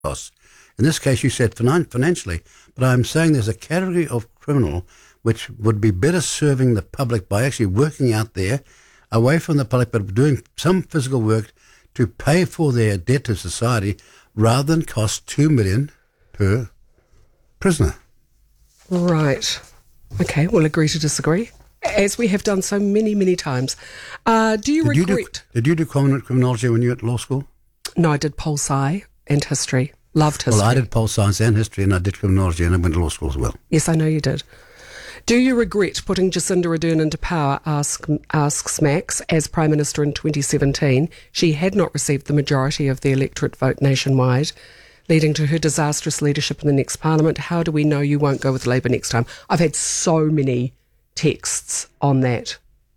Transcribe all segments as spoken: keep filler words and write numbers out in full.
costs. In this case, you said finan- financially, but I'm saying there's a category of criminal which would be better serving the public by actually working out there, away from the public, but doing some physical work to pay for their debt to society, rather than cost two million dollars per prisoner. Right. Okay, we'll agree to disagree, as we have done so many, many times. Uh, do you did regret... You do, did you do criminology when you were at law school? No, I did pol sci and history. Loved history. Well, I did pol science and history, and I did criminology, and I went to law school as well. Yes, I know you did. Do you regret putting Jacinda Ardern into power, ask, asks Max, as Prime Minister in twenty seventeen? She had not received the majority of the electorate vote nationwide, leading to her disastrous leadership in the next Parliament. How do we know you won't go with Labour next time? I've had so many texts on that.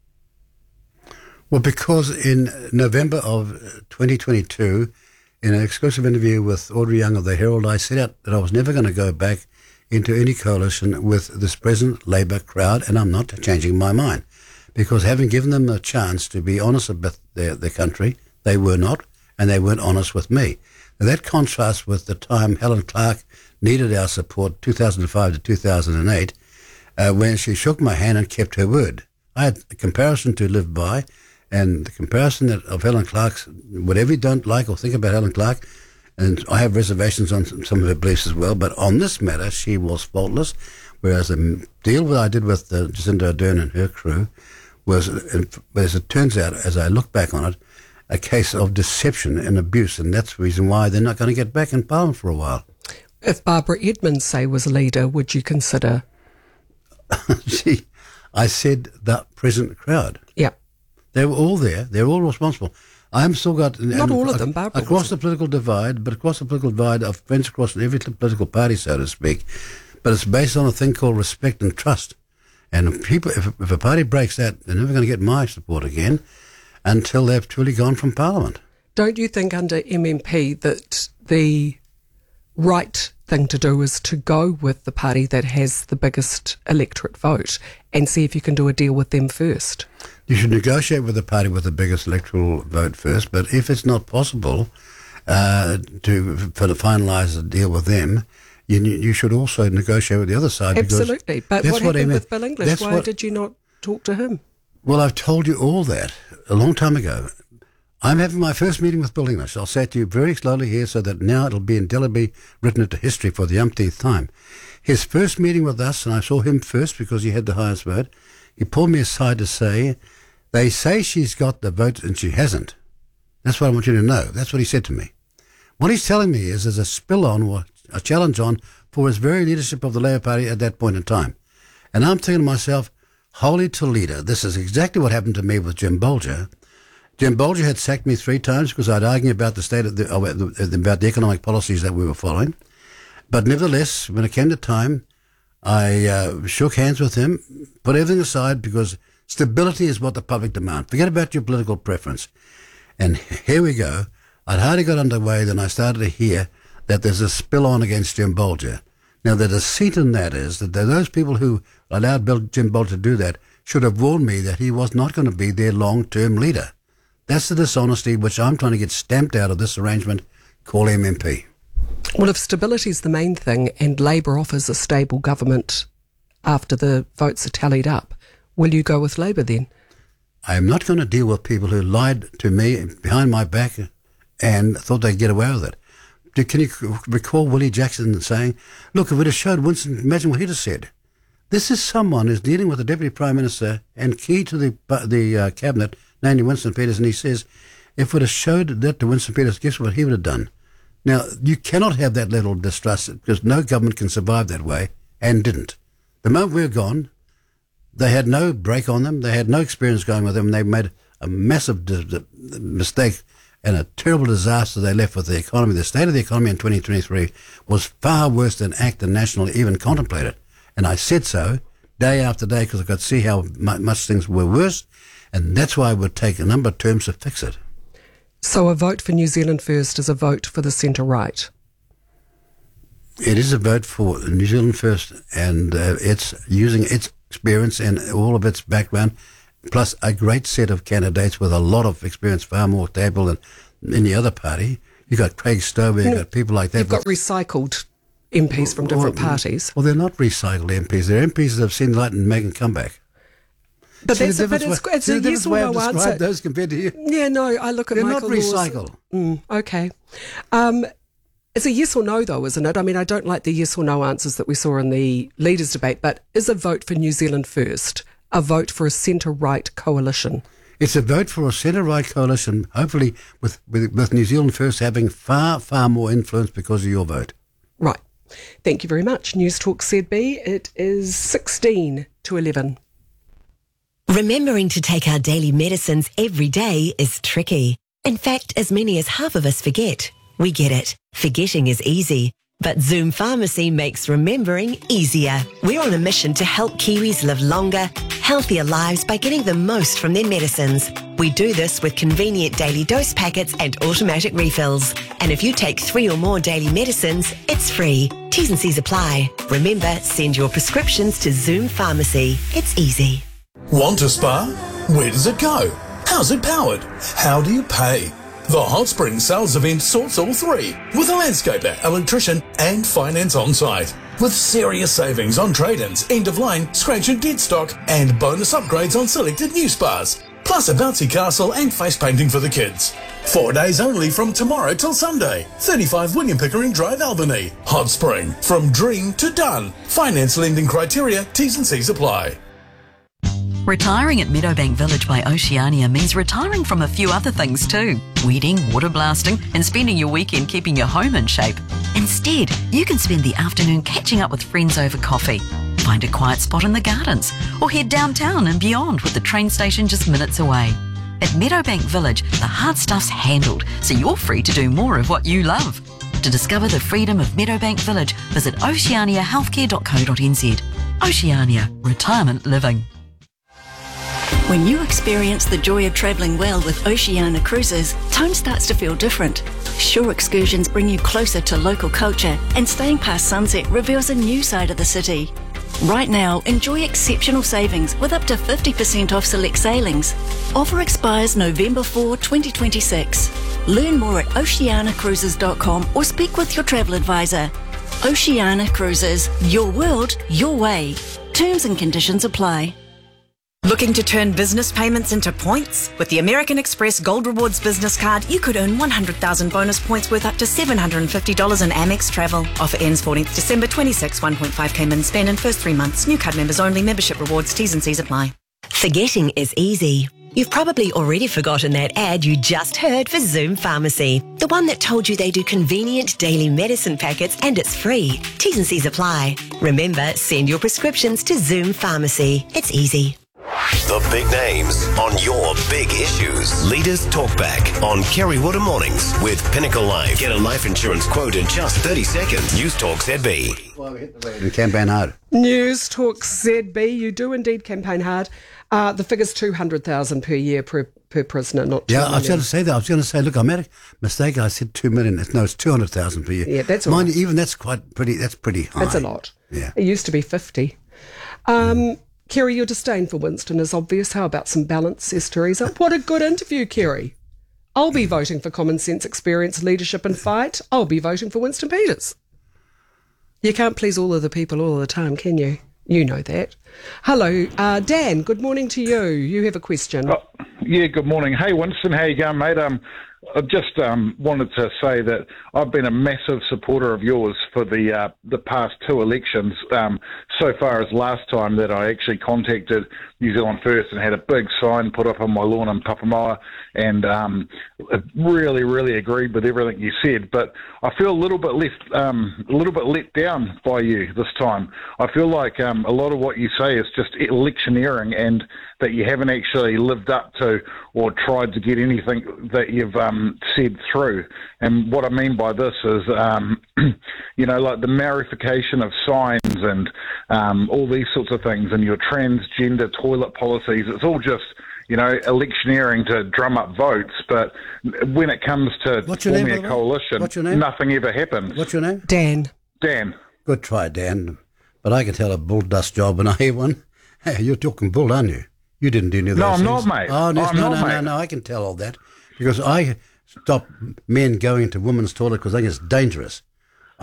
Well, because in November of twenty twenty-two, in an exclusive interview with Audrey Young of the Herald, I set out that I was never going to go back into any coalition with this present Labour crowd, and I'm not changing my mind. Because having given them a chance to be honest about their, their country, they were not, and they weren't honest with me. Now, that contrasts with the time Helen Clark needed our support, two thousand five to two thousand eight, uh, when she shook my hand and kept her word. I had a comparison to live by, and the comparison that of Helen Clark's, whatever you don't like or think about Helen Clark, and I have reservations on some of her beliefs as well, but on this matter, she was faultless, whereas the deal that I did with uh, Jacinda Ardern and her crew was, as it turns out, as I look back on it, a case of deception and abuse, and that's the reason why they're not going to get back in Parliament for a while. If Barbara Edmonds, say, was a leader, would you consider? See, I said the present crowd. Yeah. They were all there. They're all responsible. I'm still got... Not all of them, Barbara. Across the political divide, but across the political divide of friends across every political party, so to speak. But it's based on a thing called respect and trust. And if people, if, if a party breaks that, they're never going to get my support again until they've truly gone from Parliament. Don't you think under M M P that the right thing to do is to go with the party that has the biggest electorate vote and see if you can do a deal with them first? You should negotiate with the party with the biggest electoral vote first, but if it's not possible uh, to for to finalise a deal with them, you you should also negotiate with the other side. Absolutely, but what happened with Bill English? Why what, did you not talk to him? Well, I've told you all that a long time ago. I'm having my first meeting with Bill English. I'll say it to you very slowly here so that now it'll be indelibly written into history for the umpteenth time. His first meeting with us, and I saw him first because he had the highest vote, he pulled me aside to say, they say she's got the vote and she hasn't. That's what I want you to know. That's what he said to me. What he's telling me is there's a spill on or a challenge on for his very leadership of the Labour Party at that point in time. And I'm thinking to myself, holy Toledo, this is exactly what happened to me with Jim Bolger. Jim Bolger had sacked me three times because I'd argued about the state of the, about the economic policies that we were following. But nevertheless, when it came to time, I uh, shook hands with him, put everything aside because stability is what the public demand. Forget about your political preference. And here we go. I'd hardly got underway, then I started to hear that there's a spill on against Jim Bolger. Now, the deceit in that is that those people who allowed Bill, Jim Bolger to do that should have warned me that he was not going to be their long-term leader. That's the dishonesty which I'm trying to get stamped out of this arrangement called M M P. Well, if stability is the main thing and Labour offers a stable government after the votes are tallied up, will you go with Labour then? I am not going to deal with people who lied to me behind my back and thought they'd get away with it. Can you recall Willie Jackson saying, look, if it had showed Winston, imagine what he'd have said. This is someone who's dealing with the Deputy Prime Minister and key to the the uh, Cabinet, namely Winston Peters, and he says, if it had showed that to Winston Peters, guess what he would have done? Now, you cannot have that level of distrust because no government can survive that way, and didn't. The moment we're gone, they had no break on them, they had no experience going with them, and they made a massive di- di- mistake and a terrible disaster they left with the economy. The state of the economy in twenty twenty-three was far worse than ACT and National even contemplated. And I said so day after day because I could see how much things were worse, and that's why it would take a number of terms to fix it. So a vote for New Zealand First is a vote for the centre-right? It is a vote for New Zealand First, and uh, it's using its experience and all of its background, plus a great set of candidates with a lot of experience, far more stable than any other party. You've got Craig Stover, you've No, got people like that. You've got recycled M Ps from different well, parties. Well, they're not recycled M Ps. They're M Ps that have seen light and make a comeback. But See that's the a, but difference it's, wa- it's see a the yes difference or way no I've described answer. those compared to you? Yeah, no, I look at They're Michael not Law's- recycled. Mm, okay. Um, it's a yes or no, though, isn't it? I mean, I don't like the yes or no answers that we saw in the leaders' debate, but is a vote for New Zealand First a vote for a centre-right coalition? It's a vote for a centre-right coalition, hopefully with, with, with New Zealand First having far, far more influence because of your vote. Right. Thank you very much. News Talk Z B. It is sixteen to eleven. Remembering to take our daily medicines every day is tricky. In fact, as many as half of us forget. We get it. Forgetting is easy. But Zoom Pharmacy makes remembering easier. We're on a mission to help Kiwis live longer, healthier lives by getting the most from their medicines. We do this with convenient daily dose packets and automatic refills. And if you take three or more daily medicines, it's free. T's and C's apply. Remember, send your prescriptions to Zoom Pharmacy. It's easy. Want a spa? Where does it go? How's it powered? How do you pay? The Hot Spring sales event sorts all three, with a landscaper, electrician and finance on site. With serious savings on trade-ins, end-of-line, scratch and dead stock and bonus upgrades on selected new spas. Plus a bouncy castle and face painting for the kids. Four days only from tomorrow till Sunday. thirty-five William Pickering Drive, Albany. Hot Spring, from dream to done. Finance lending criteria, T's and C's apply. Retiring at Meadowbank Village by Oceania means retiring from a few other things too. Weeding, water blasting and spending your weekend keeping your home in shape. Instead, you can spend the afternoon catching up with friends over coffee. Find a quiet spot in the gardens or head downtown and beyond with the train station just minutes away. At Meadowbank Village, the hard stuff's handled, so you're free to do more of what you love. To discover the freedom of Meadowbank Village, visit oceania healthcare dot co dot n z. Oceania, retirement living. When you experience the joy of travelling well with Oceania Cruises, time starts to feel different. Shore excursions bring you closer to local culture, and staying past sunset reveals a new side of the city. Right now, enjoy exceptional savings with up to fifty percent off select sailings. Offer expires November fourth, twenty twenty-six. Learn more at oceania cruises dot com or speak with your travel advisor. Oceania Cruises, your world, your way. Terms and conditions apply. Looking to turn business payments into points? With the American Express Gold Rewards business card, you could earn one hundred thousand bonus points worth up to seven hundred fifty dollars in Amex travel. Offer ends fourteenth December twenty-six, one point five K min spend in first three months. New card members only. Membership rewards, T's and C's apply. Forgetting is easy. You've probably already forgotten that ad you just heard for Zoom Pharmacy. The one that told you they do convenient daily medicine packets and it's free. T's and C's apply. Remember, send your prescriptions to Zoom Pharmacy. It's easy. The big names on your big issues. Leaders Talk Back on Kerry Wood Mornings with Pinnacle Life. Get a life insurance quote in just thirty seconds. News Talk Z B. And campaign hard. News Talk Z B. You do indeed campaign hard. Uh, the figure's two hundred thousand per year per, per prisoner, not two Yeah, I was going million. to say that. I was going to say, look, I made a mistake. I said two million. It's- No, it's two hundred thousand per year. Yeah, that's all Mind right. you, even that's quite pretty. That's pretty high. That's a lot. Yeah. It used to be fifty. Um, Kerry, your disdain for Winston is obvious. How about some balance, says Teresa. What a good interview, Kerry. I'll be voting for common sense, experience, leadership and fight. I'll be voting for Winston Peters. You can't please all of the people all the time, can you? You know that. Hello, uh, Dan, good morning to you. You have a question. Oh, yeah, good morning. Hey, Winston, how you going, mate? Um, I just um, wanted to say that I've been a massive supporter of yours for the uh, the past two elections, um, so far as last time that I actually contacted New Zealand First and had a big sign put up on my lawn in Papamoa, and um, really, really agreed with everything you said. But I feel a little bit left, um, a little bit let down by you this time. I feel like um, a lot of what you say is just electioneering, and that you haven't actually lived up to or tried to get anything that you've um, said through. And what I mean by this is, um, you know, like the marification of signs and um, all these sorts of things, and your transgender toilet policies. It's all just, you know, electioneering to drum up votes. But when it comes to What's your name, forming by a the way? coalition, What's your name? nothing ever happens. What's your name? Dan. Dan. Good try, Dan. But I can tell a bull dust job when I hear one. Hey, you're talking bull, aren't you? You didn't do any of those No, I'm things. not, mate. Oh, no, I'm no, not, no, no, mate. no, I can tell all that. Because I stop men going to women's toilet because they think it's dangerous.